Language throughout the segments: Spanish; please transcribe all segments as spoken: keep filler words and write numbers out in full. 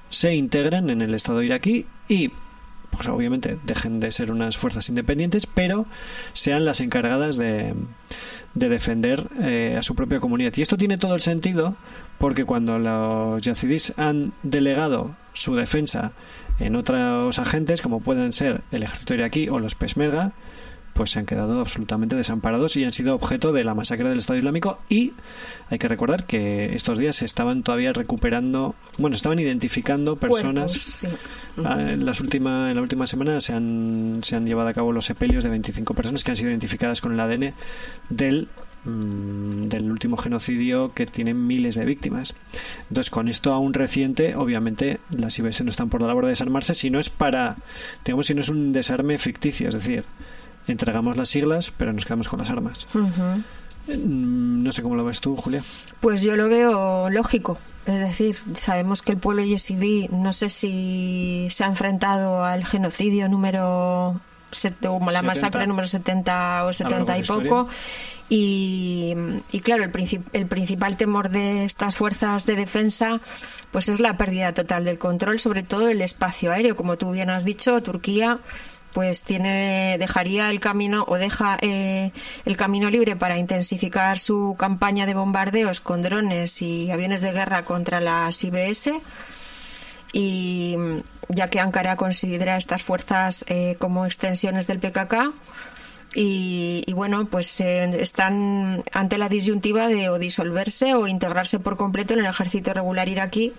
se integren en el Estado iraquí y pues obviamente dejen de ser unas fuerzas independientes, pero sean las encargadas de, de defender eh, a su propia comunidad. Y esto tiene todo el sentido porque cuando los yazidís han delegado su defensa en otros agentes, como pueden ser el ejército iraquí o los peshmerga, pues se han quedado absolutamente desamparados y han sido objeto de la masacre del Estado Islámico. Y hay que recordar que estos días se estaban todavía recuperando, bueno, estaban identificando personas. Cuerpos, sí. Uh-huh. En las última, en la última semana se han, se han llevado a cabo los sepelios de veinticinco personas que han sido identificadas con el A D N del del último genocidio que tiene miles de víctimas. Entonces, con esto aún reciente, obviamente las I B S no están por la labor de desarmarse, si no es para, digamos, si no es un desarme ficticio, es decir, entregamos las siglas pero nos quedamos con las armas. Uh-huh. No sé cómo lo ves tú, Julia. Pues yo lo veo lógico. Es decir, sabemos que el pueblo yezidí, no sé si se ha enfrentado al genocidio número como la masacre número setenta o setenta y poco. Y, y claro, el, princip- el principal temor de estas fuerzas de defensa pues es la pérdida total del control, sobre todo del espacio aéreo. Como tú bien has dicho, Turquía pues tiene dejaría el camino o deja eh, el camino libre para intensificar su campaña de bombardeos con drones y aviones de guerra contra las I B S, y ya que Ankara considera estas fuerzas eh, como extensiones del P K K. Y, y bueno, pues eh, están ante la disyuntiva de o disolverse o integrarse por completo en el ejército regular iraquí,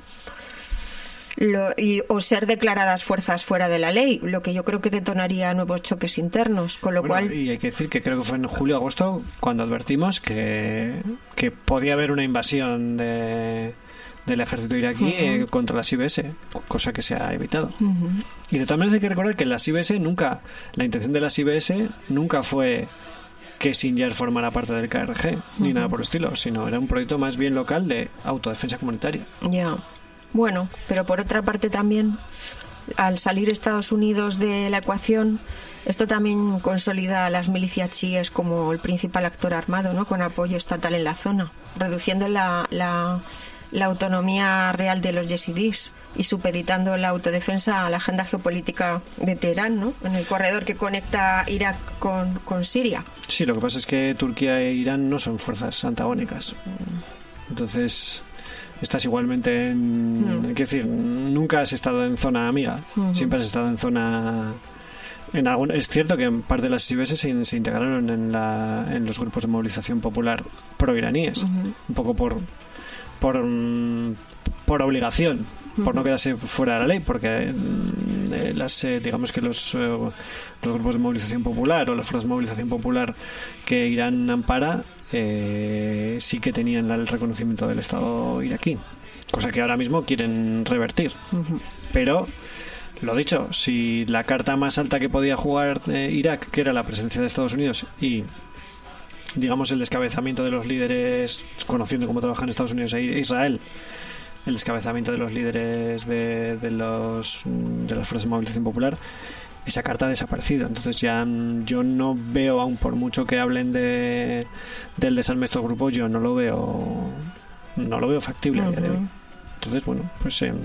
lo, y, o ser declaradas fuerzas fuera de la ley, lo que yo creo que detonaría nuevos choques internos, con lo bueno, cual... Y hay que decir que creo que fue en julio o agosto cuando advertimos que, que podía haber una invasión de... del ejército iraquí uh-huh. eh, contra las I B S, cosa que se ha evitado. Uh-huh. Y de todas maneras hay que recordar que las I B S nunca, la intención de las I B S nunca fue que Sinjar formara parte del K R G, uh-huh. ni nada por el estilo, sino era un proyecto más bien local de autodefensa comunitaria. Ya, yeah. Bueno, pero por otra parte también, al salir Estados Unidos de la ecuación, esto también consolida a las milicias chiíes como el principal actor armado, ¿no?, con apoyo estatal en la zona, reduciendo la... la la autonomía real de los yezidíes y supeditando la autodefensa a la agenda geopolítica de Teherán, ¿no?, en el corredor que conecta Irak con, con Siria. Sí, lo que pasa es que Turquía e Irán no son fuerzas antagónicas. Entonces, estás igualmente en... Mm. Quiero decir, nunca has estado en zona amiga. Mm-hmm. Siempre has estado en zona... En algún, es cierto que en parte de las I B S se, se integraron en, la, en los grupos de movilización popular pro-iraníes. Mm-hmm. Un poco por... por por obligación, uh-huh. por no quedarse fuera de la ley, porque eh, las eh, digamos que los, eh, los grupos de movilización popular o las fuerzas de movilización popular que Irán ampara eh, sí que tenían el reconocimiento del Estado iraquí, cosa que ahora mismo quieren revertir. Uh-huh. Pero lo dicho, si la carta más alta que podía jugar eh, Irak, que era la presencia de Estados Unidos y digamos el descabezamiento de los líderes, conociendo cómo trabajan Estados Unidos e Israel, el descabezamiento de los líderes de, de los de las fuerzas de movilización popular, esa carta ha desaparecido. Entonces ya yo no veo, aún por mucho que hablen de del desarme de estos grupos, yo no lo veo no lo veo factible. Uh-huh. a día de hoy. Entonces bueno, pues eh,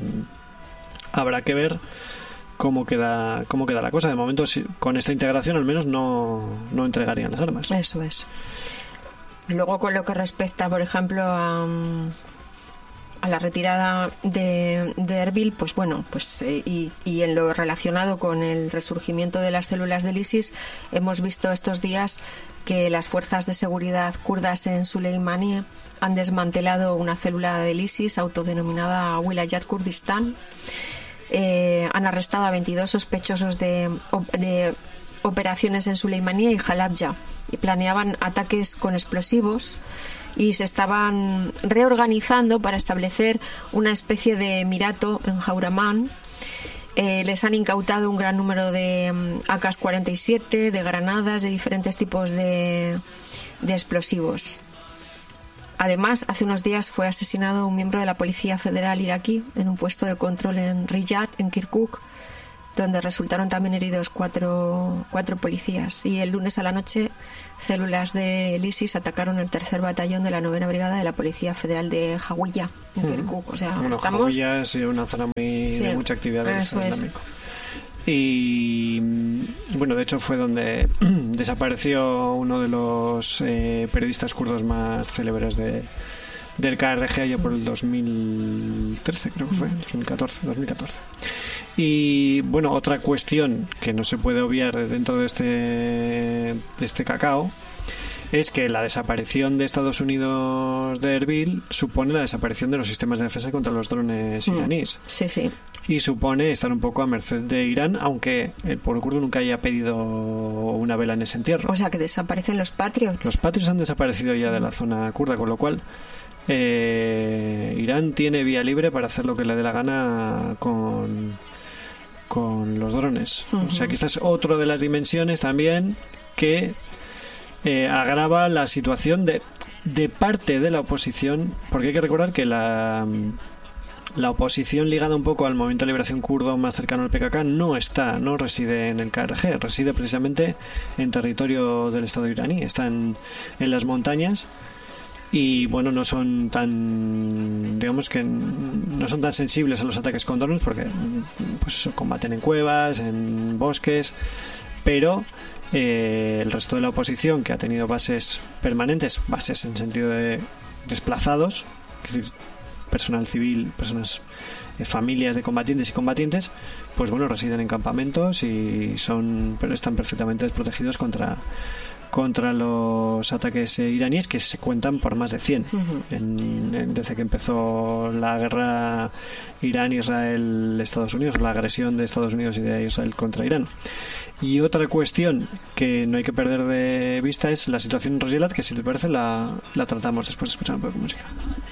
habrá que ver cómo queda cómo queda la cosa. De momento, si, con esta integración al menos no, no entregarían las armas. Eso es. Luego, con lo que respecta, por ejemplo, a, a la retirada de, de Erbil, pues bueno, pues eh, y, y en lo relacionado con el resurgimiento de las células del ISIS, hemos visto estos días que las fuerzas de seguridad kurdas en Suleimanie han desmantelado una célula del ISIS autodenominada Wilayat Kurdistán. Eh, han arrestado a veintidós sospechosos de, de operaciones en Suleimanie y Halabja y planeaban ataques con explosivos y se estaban reorganizando para establecer una especie de emirato en Hauramán. Eh, les han incautado un gran número de um, A K cuarenta y siete, de granadas, de diferentes tipos de, de explosivos. Además, hace unos días fue asesinado un miembro de la Policía Federal iraquí en un puesto de control en Riyadh, en Kirkuk, donde resultaron también heridos cuatro, cuatro policías. Y el lunes a la noche, células del ISIS atacaron el tercer batallón de la novena brigada de la Policía Federal de Hawija, en Kirkuk. O sea, bueno, estamos... Hawija es una zona muy, sí, de mucha actividad del Estado Islámico. Y bueno, de hecho fue donde desapareció uno de los eh, periodistas kurdos más célebres de, del K R G allá por el dos mil trece, creo que fue, dos mil catorce, dos mil catorce. Y bueno, otra cuestión que no se puede obviar dentro de este, de este cacao es que la desaparición de Estados Unidos de Erbil supone la desaparición de los sistemas de defensa contra los drones iraníes. Sí, sí. Y supone estar un poco a merced de Irán, aunque el pueblo kurdo nunca haya pedido una vela en ese entierro. O sea, que desaparecen los Patriots. Los Patriots han desaparecido ya de la zona kurda, con lo cual eh, Irán tiene vía libre para hacer lo que le dé la gana con, con los drones. Uh-huh. O sea, que esta es otra de las dimensiones también que eh, agrava la situación de, de parte de la oposición, porque hay que recordar que la... La oposición ligada un poco al movimiento de liberación kurdo más cercano al P K K no está, no reside en el K R G, reside precisamente en territorio del Estado iraní, está en, en las montañas y bueno, no son tan, digamos que no son tan sensibles a los ataques con drones porque pues combaten en cuevas, en bosques, pero eh, el resto de la oposición, que ha tenido bases permanentes, bases en sentido de desplazados, es decir, personal civil, personas, eh, familias de combatientes y combatientes, pues bueno, residen en campamentos y son, pero están perfectamente desprotegidos contra contra los ataques eh, iraníes, que se cuentan por más de cien uh-huh. en, en, desde que empezó la guerra Irán-Israel-Estados Unidos, la agresión de Estados Unidos y de Israel contra Irán. Y otra cuestión que no hay que perder de vista es la situación en Rojhelat, que si te parece la, la tratamos después de escuchar un poco de música.